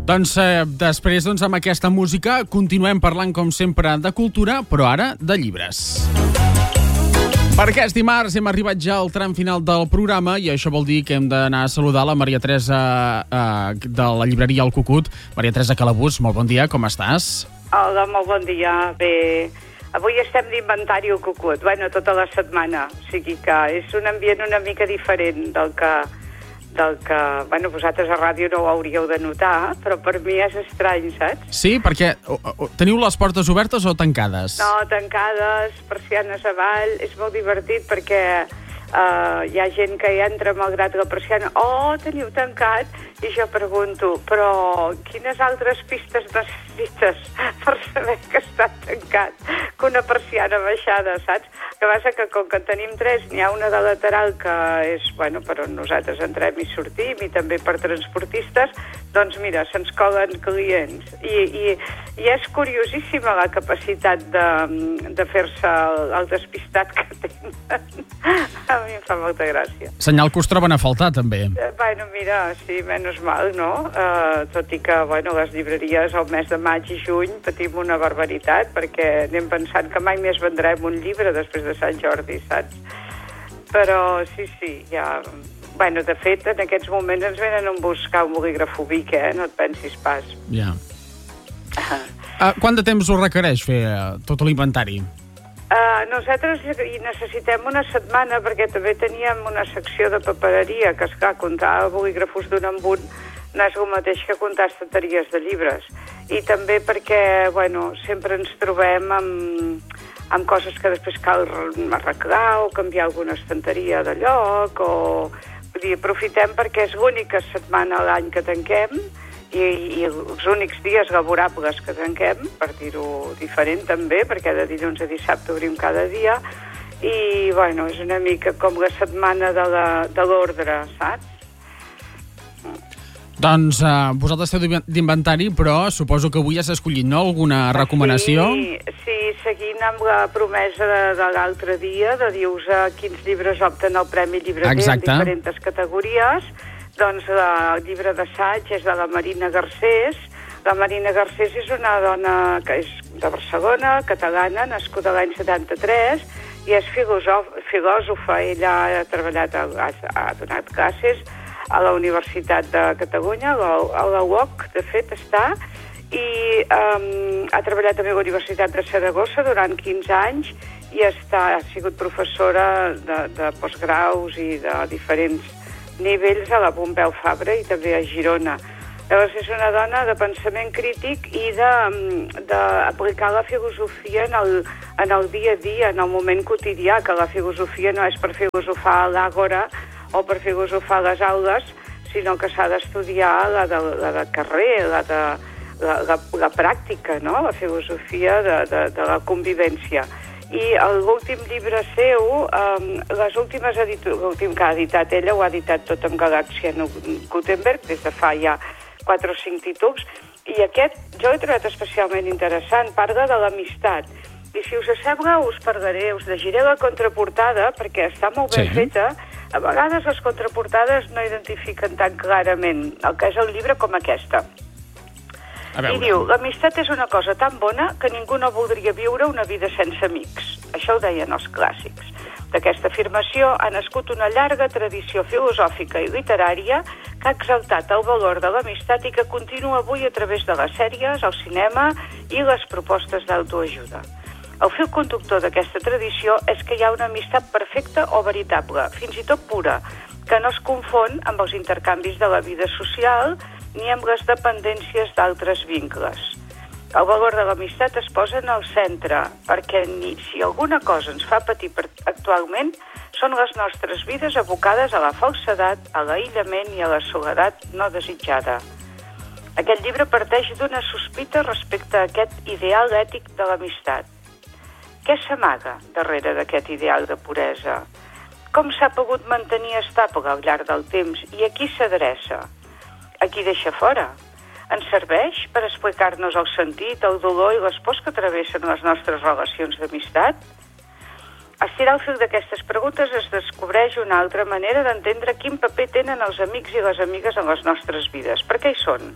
Doncs després, amb aquesta música, continuem parlant, com sempre, de cultura, però ara de llibres. Perquè és dimarts, hem arribat ja al tram final del programa i això vol dir que hem d'anar a saludar la Maria Teresa de la llibreria El Cucut. Maria Teresa Calabús, molt bon dia, com estàs? Hola, molt bon dia. Bé, avui estem d'inventari al Cucut, tota la setmana. O sigui que és un ambient una mica diferent del que vosaltres a ràdio no ho hauríeu de notar, però per mi és estrany, saps? Sí, perquè teniu les portes obertes o tancades? No, tancades, persianes avall. És molt divertit perquè hi ha gent que hi entra malgrat la persiana. Oh, teniu tancat? I jo pregunto, però quines altres pistes necessites per saber que està tancat? Que una persiana baixada, saps? Que passa que com que en tenim tres, n'hi ha una de lateral que és, per on nosaltres entrem i sortim, i també per transportistes, doncs mira, se'ns colen clients. I és curiosíssima la capacitat de fer-se el despistat que tenen. A mi em fa molta gràcia. Senyal que us troben a faltar, també. Mira, sí, menys mal, no? Tot i que, les llibreries al mes de maig i juny patim una barbaritat, perquè anem pensant que mai més vendrem un llibre després de Sant Jordi, saps? Però sí, ja... de fet, en aquests moments ens venen a buscar un bolígraf ubic, no et pensis pas. Ja. Quant de temps us requereix fer tot l'inventari? Nosaltres hi necessitem una setmana perquè també teníem una secció de papereria que, esclar, comptar bolígrafos d'un en un no és el mateix que comptar estanteries de llibres. I també perquè, sempre ens trobem amb coses que després cal arreglar o canviar alguna estanteria de lloc o... Vull dir, aprofitem perquè és l'única setmana a l'any que tanquem i els únics dies laborables que tanquem, per dir-ho diferent també, perquè de dilluns a dissabte obrim cada dia, i, és una mica com la setmana de l'ordre, saps? Doncs vosaltres esteu d'inventari, però suposo que avui has escollit, no?, alguna recomanació? Sí, seguint amb la promesa de l'altre dia, de dir-vos quins llibres opten al Premi Llibreter en diferents categories. Doncs el llibre d'assaig és de la Marina Garcés. La Marina Garcés és una dona que és de Barcelona, catalana, nascuda l'any 73, i és filòsofa. Ella ha treballat, ha donat classes a la Universitat de Catalunya, a la UOC, de fet, està, i ha treballat també a la Universitat de Saragossa durant 15 anys i ha sigut professora de postgraus i de diferents nivells a la Pompeu Fabra i també a Girona. Llavors és una dona de pensament crític i d'aplicar la filosofia en el dia a dia, en el moment quotidià, que la filosofia no és per filosofar a l'àgora o per filosofar a les aules, sinó que s'ha d'estudiar la de carrer, la pràctica, no? La filosofia de la convivència. I l'últim llibre seu, l'últim que ha editat ella, ho ha editat tot amb Galàxia Gutenberg, des de fa ja 4 o 5 títols, i aquest jo l'he trobat especialment interessant, parla de l'amistat. I si us sembla, us parlaré, us llegiré la contraportada, perquè està molt ben feta. A vegades les contraportades no identifiquen tan clarament el que és el llibre com aquesta. I diu, l'amistat és una cosa tan bona que ningú no voldria viure una vida sense amics. Això ho deien els clàssics. D'aquesta afirmació ha nascut una llarga tradició filosòfica i literària que ha exaltat el valor de l'amistat i que continua avui a través de les sèries, el cinema i les propostes d'autoajuda. El fil conductor d'aquesta tradició és que hi ha una amistat perfecta o veritable, fins i tot pura, que no es confon amb els intercanvis de la vida social ni amb les dependències d'altres vincles. El valor de l'amistat es posa en el centre, perquè si alguna cosa ens fa patir actualment són les nostres vides abocades a la falsedat, a l'aïllament i a la soledat no desitjada. Aquest llibre parteix d'una sospita respecte a aquest ideal ètic de l'amistat. Què s'amaga darrere d'aquest ideal de puresa? Com s'ha pogut mantenir estable al llarg del temps i a qui s'adreça? A qui deixa fora? Ens serveix per explicar-nos el sentit, el dolor i les pors que travessen les nostres relacions d'amistat? A estirar el fil d'aquestes preguntes es descobreix una altra manera d'entendre quin paper tenen els amics i les amigues en les nostres vides. Per què hi són?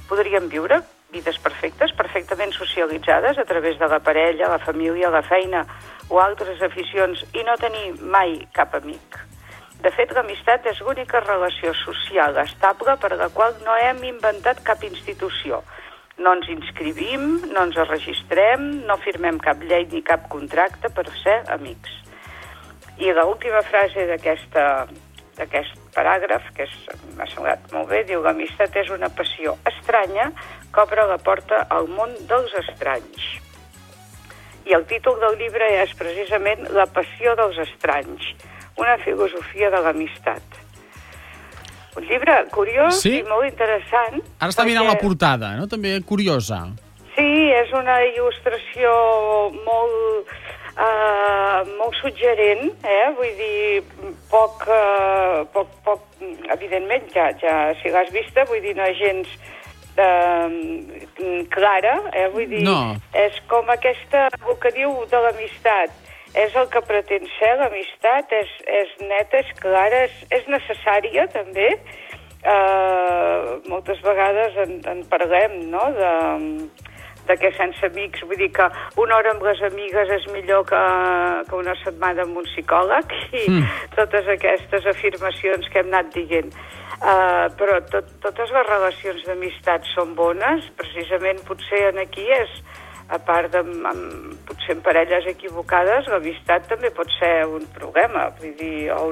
podrien viure vides perfectes, perfectament socialitzades a través de la parella, la família, la feina o altres aficions i no tenir mai cap amic. De fet, l'amistat és l'única relació social estable per la qual no hem inventat cap institució. No ens inscrivim, no ens registrem, no firmem cap llei ni cap contracte per ser amics. I l'última frase d'aquest paràgraf, que m'ha semblat molt bé, diu: l'amistat és una passió estranya que obre la porta al món dels estranys. I el títol del llibre és precisament La passió dels estranys, una filosofia de l'amistat. Un llibre curiós i molt interessant. Ara està mirant la portada, no? També curiosa. Sí, és una il·lustració molt suggerent, vull dir, poc, evidentment, ja si l'has vista, vull dir, no és gens clara, vull dir, és com aquesta, el que diu de l'amistat, és el que pretén ser l'amistat, és neta, és clara, és necessària també. Moltes vegades en parlem, no?, de que sense amics, vull dir que una hora amb les amigues és millor que una setmana amb un psicòleg i totes aquestes afirmacions que hem anat dient. Però totes les relacions d'amistat són bones, precisament potser aquí és, a part de potser en parelles equivocades, l'amistat també pot ser un problema, vull dir, o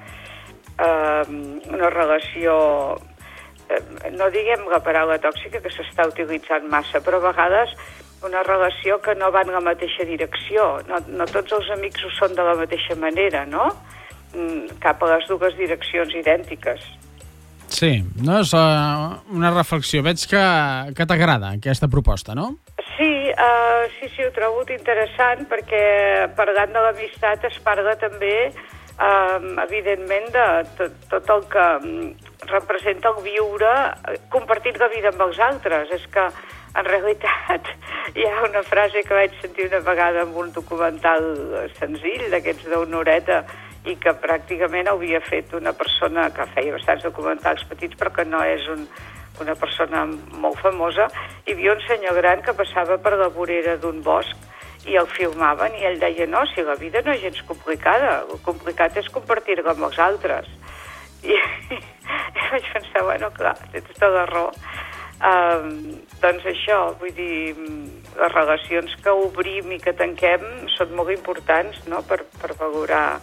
una relació, no diguem la paraula tòxica que s'està utilitzant massa, però a vegades una relació que no va en la mateixa direcció. No tots els amics ho són de la mateixa manera, no? Cap a les dues direccions idèntiques. Sí, no és una reflexió. Veig que t'agrada aquesta proposta, no? Sí, ho trobo interessant perquè parlant de l'amistat es parla també, evidentment, de tot el que representa el viure, compartir la vida amb els altres. És que, en realitat, hi ha una frase que vaig sentir una vegada en un documental senzill, d'aquests d'una horeta, i que pràcticament havia fet una persona que feia bastants documentals petits, però que no és una persona molt famosa. Hi havia un senyor gran que passava per la vorera d'un bosc i el filmaven i ell deia: no, si la vida no és gens complicada, el complicat és compartir-la amb els altres. I vaig pensar, bueno, clar, tens tota la raó. Doncs això, vull dir, les relacions que obrim i que tanquem són molt importants, no?, per valorar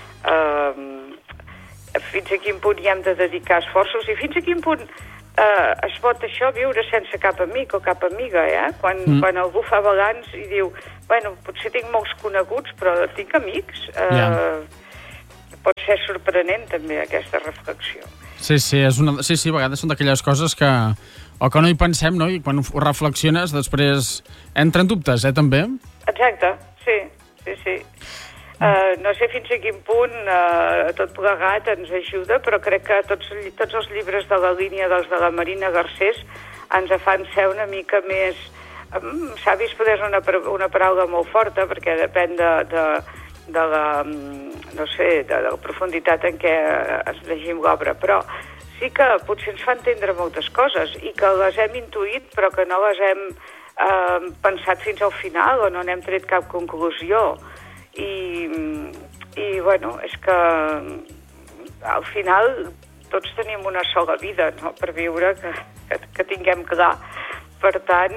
fins a quin punt hi hem de dedicar esforços i fins a quin punt es pot això viure sense cap amic o cap amiga, Quan algú fa balanç i diu, bueno, potser tinc molts coneguts, però tinc amics. Pot ser sorprenent també aquesta reflexió. Sí, a vegades són d'aquelles coses que o que no hi pensem, no? I quan ho reflexiones després entren dubtes, també? Exacte, sí. No sé fins a quin punt tot plegat ens ajuda, però crec que tots els llibres de la línia dels de la Marina Garcés ens fan ser una mica més savis, poder ser una paraula molt forta, perquè depèn de la profunditat en què ens llegim l'obra, però sí que potser ens fa entendre moltes coses i que les hem intuït però que no les hem pensat fins al final o no n'hem tret cap conclusió. I bueno, és que al final tots tenim una sola vida, no?, per viure, que tinguem clar. Per tant,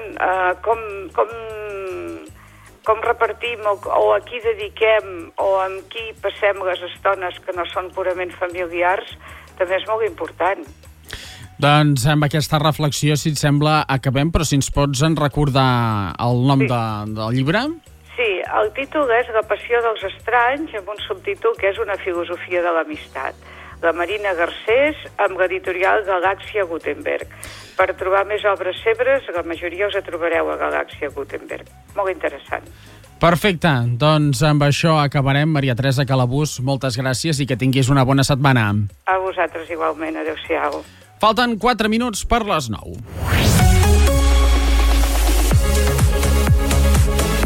com repartim o a qui dediquem o amb qui passem les estones que no són purament familiars també és molt important. Doncs amb aquesta reflexió, si et sembla, acabem, però si ens pots recordar el nom del llibre? Sí, el títol és La passió dels estranys, amb un subtítol que és una filosofia de l'amistat. La Marina Garcés, amb l'editorial Galàxia Gutenberg. Per trobar més obres seves, la majoria us trobareu a Galàxia Gutenberg. Molt interessant. Perfecte, doncs amb això acabarem. Maria Teresa Calabús, moltes gràcies i que tinguis una bona setmana. A vosaltres igualment, adéu-siau. Falten 4 minuts per les 9.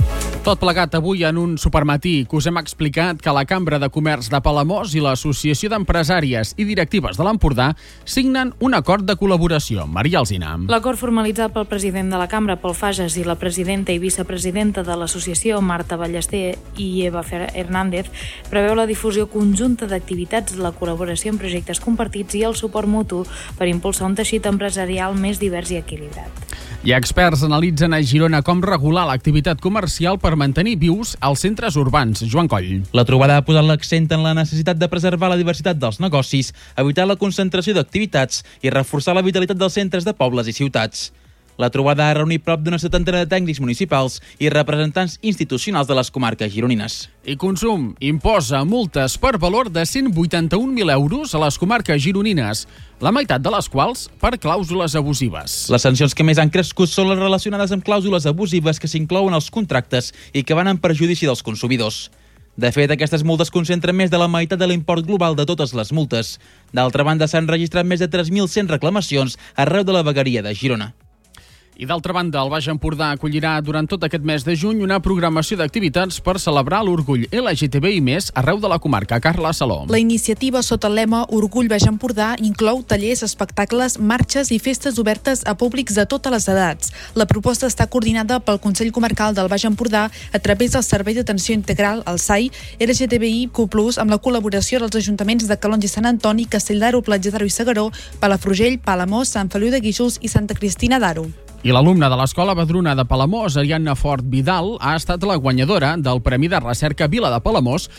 Tot plegat avui en un supermatí que us hem explicat que la Cambra de Comerç de Palamós i l'Associació d'Empresàries i Directives de l'Empordà signen un acord de col·laboració. Maria Alsina. L'acord formalitzat pel president de la Cambra, Pol Fages, i la presidenta i vicepresidenta de l'associació, Marta Ballester i Eva Hernández, preveu la difusió conjunta d'activitats, la col·laboració en projectes compartits i el suport mutu per impulsar un teixit empresarial més divers i equilibrat. I experts analitzen a Girona com regular l'activitat comercial per mantenir vius els centres urbans. Joan Coll. La trobada ha posat l'accent en la necessitat de preservar la diversitat dels negocis, evitar la concentració d'activitats i reforçar la vitalitat dels centres de pobles i ciutats. La trobada ha reunit prop d'una setantena de tècnics municipals i representants institucionals de les comarques gironines. I Consum imposa multes per valor de 181.000 euros a les comarques gironines, la meitat de les quals per clàusules abusives. Les sancions que més han crescut són les relacionades amb clàusules abusives que s'inclouen als contractes i que van en perjudici dels consumidors. De fet, aquestes multes concentren més de la meitat de l'import global de totes les multes. D'altra banda, s'han registrat més de 3.100 reclamacions arreu de la vegueria de Girona. I d'altra banda, el Baix Empordà acollirà durant tot aquest mes de juny una programació d'activitats per celebrar l'orgull LGTBI+, arreu de la comarca. Carla Saló. La iniciativa sota el lema Orgull Baix Empordà inclou tallers, espectacles, marxes i festes obertes a públics de totes les edats. La proposta està coordinada pel Consell Comarcal del Baix Empordà a través del Servei d'Atenció Integral, el SAI, LGTBIQ+, amb la col·laboració dels ajuntaments de Calonge i Sant Antoni, Castell d'Aro, Platja d'Aro i Segaró, Palafrugell, Palamós, Sant Feliu de Guíxols i Santa Cristina d'Aro. I l'alumna de l'Escola Badruna de Palamós, Ariadna Fort Vidal, ha estat la guanyadora del Premi de Recerca Vila de Palamós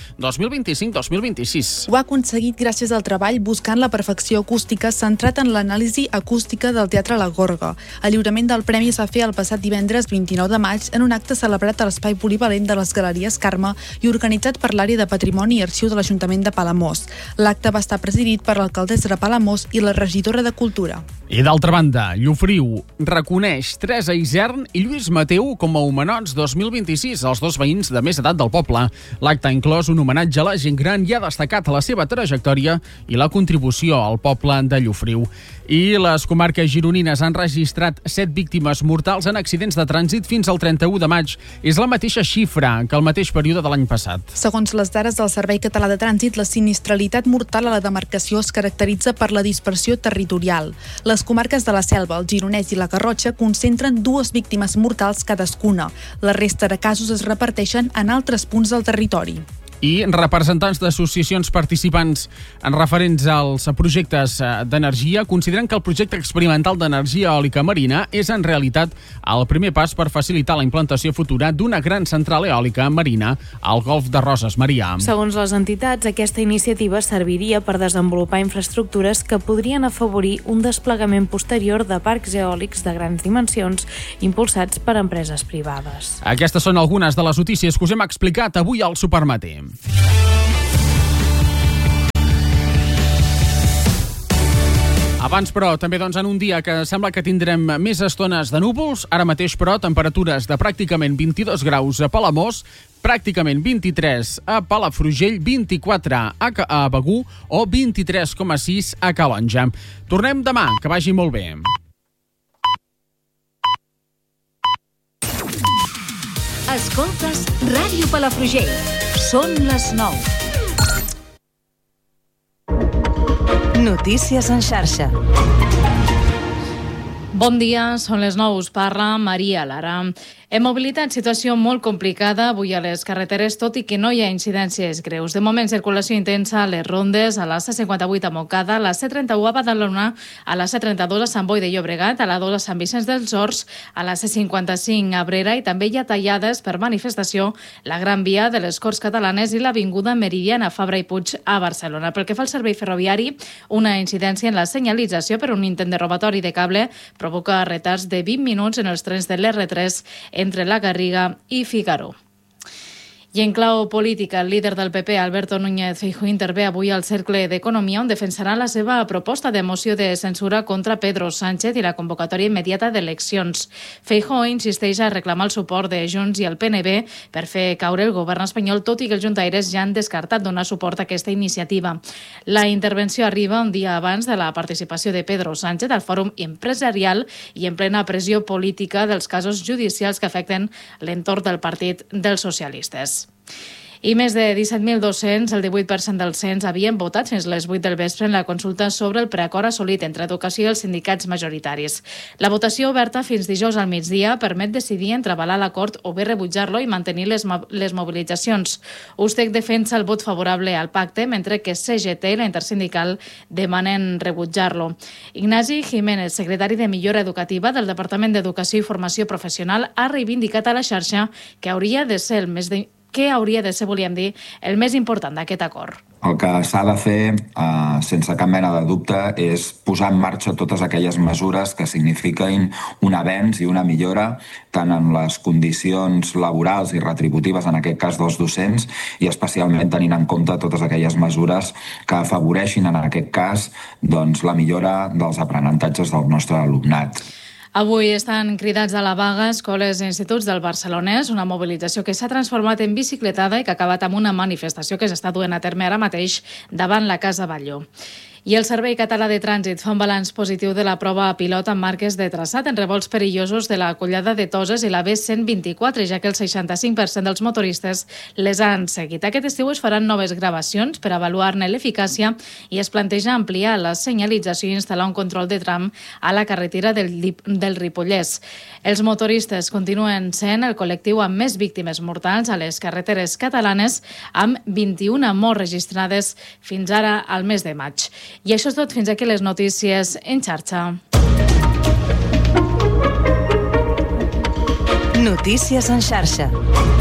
2025-2026. Ho ha aconseguit gràcies al treball buscant la perfecció acústica centrat en l'anàlisi acústica del Teatre La Gorga. El lliurament del premi es va fer el passat divendres 29 de maig en un acte celebrat a l'espai polivalent de les Galeries Carme i organitzat per l'àrea de Patrimoni i Arxiu de l'Ajuntament de Palamós. L'acte va estar presidit per l'alcaldessa de Palamós i la regidora de Cultura. I d'altra banda, Llofriu reconeix Teresa Isern i Lluís Mateu com a Homenots 2026, els dos veïns de més edat del poble. L'acte ha inclòs un homenatge a la gent gran i ha destacat la seva trajectòria i la contribució al poble de Llofriu. I les comarques gironines han registrat 7 víctimes mortals en accidents de trànsit fins al 31 de maig. És la mateixa xifra que el mateix període de l'any passat. Segons les dades del Servei Català de Trànsit, la sinistralitat mortal a la demarcació es caracteritza per la dispersió territorial. Les comarques de la Selva, el Gironès i la Garrotxa concentren 2 víctimes mortals cadascuna. La resta de casos es reparteixen en altres punts del territori. I representants d'associacions participants en referents als projectes d'energia consideren que el projecte experimental d'energia eòlica marina és en realitat el primer pas per facilitar la implantació futura d'una gran central eòlica marina al Golf de Roses. Maria. Segons les entitats, aquesta iniciativa serviria per desenvolupar infraestructures que podrien afavorir un desplegament posterior de parcs eòlics de grans dimensions impulsats per empreses privades. Aquestes són algunes de les notícies que us hem explicat avui al Supermatí. Abans, però, també en un dia que sembla que tindrem més estones de núvols, ara mateix, però, temperatures de pràcticament 22 graus a Palamós, pràcticament 23 a Palafrugell, 24 a Begur o 23,6 a Calonge. Tornem demà, que vagi molt bé. Escoltes Ràdio Palafrugell. Són les 9. Notícies en xarxa. Bon dia, són les 9, us parla Maria Lara. En mobilitat, situació molt complicada avui a les carreteres, tot i que no hi ha incidències greus. De moment, circulació intensa a les rondes, a la C58 a Montcada, a la C31 a Badalona, a la C32 a Sant Boi de Llobregat, a la 2 a Sant Vicenç dels Horts, a la C55 a Abrera i també hi ha tallades per manifestació la Gran Via de les Corts Catalanes i l'Avinguda Meridiana Fabra i Puig a Barcelona. Pel que fa al servei ferroviari, una incidència en la senyalització per un intent de robatori de cable provoca retards de 20 minuts en els trens de l'R3 entre la Garriga i Figaró. I en clau política, el líder del PP, Alberto Núñez Feijóo, intervé avui al Cercle d'Economia, on defensarà la seva proposta de moció de censura contra Pedro Sánchez i la convocatòria immediata d'eleccions. Feijóo insisteix a reclamar el suport de Junts i el PNB per fer caure el govern espanyol, tot i que els juntaires ja han descartat donar suport a aquesta iniciativa. La intervenció arriba un dia abans de la participació de Pedro Sánchez al Fòrum Empresarial i en plena pressió política dels casos judicials que afecten l'entorn del Partit dels Socialistes. I més de 17.200, el 18% del cens, havien votat fins les 8 del vespre en la consulta sobre el preacord assolit entre educació i els sindicats majoritaris. La votació oberta fins dijous al migdia permet decidir entre avalar l'acord o bé rebutjar-lo i mantenir les mobilitzacions. USTEC defensa el vot favorable al pacte, mentre que CGT i la Intersindical demanen rebutjar-lo. Ignasi Jiménez, secretari de Millora Educativa del Departament d'Educació i Formació Professional, ha reivindicat a la xarxa que hauria de ser el més important d'aquest acord. El que s'ha de fer, sense cap mena de dubte, és posar en marxa totes aquelles mesures que signifiquin un avenç i una millora tant en les condicions laborals i retributives, en aquest cas dels docents, i especialment tenint en compte totes aquelles mesures que afavoreixin, en aquest cas, la millora dels aprenentatges del nostre alumnat. Avui estan cridats a la vaga escoles i instituts del Barcelonès, una mobilització que s'ha transformat en bicicletada i que ha acabat amb una manifestació que s'està duent a terme ara mateix davant la Casa Batlló. I el Servei Català de Trànsit fa un balanç positiu de la prova pilot amb marques de traçat en revolts perillosos de la Collada de Toses i la B124, ja que el 65% dels motoristes les han seguit. Aquest estiu es faran noves gravacions per avaluar-ne l'eficàcia i es planteja ampliar la senyalització i instal·lar un control de tram a la carretera del Ripollès. Els motoristes continuen sent el col·lectiu amb més víctimes mortals a les carreteres catalanes, amb 21 morts registrades fins ara al mes de maig. I això és tot. Fins aquí les notícies en xarxa. Notícies en xarxa.